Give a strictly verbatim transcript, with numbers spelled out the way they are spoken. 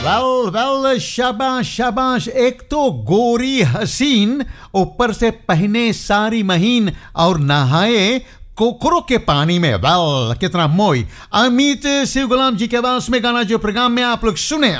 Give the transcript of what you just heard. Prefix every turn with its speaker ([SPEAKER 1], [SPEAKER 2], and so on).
[SPEAKER 1] Well well शाबाश शाबाश, एक तो गोरी हसीन, ऊपर से पहने सारी महीन और नहाए कोकरो के पानी में। वेल कितना मोई। अमित शिव गुलाम जी के आवाज में गाना जो प्रोग्राम में आप लोग सुने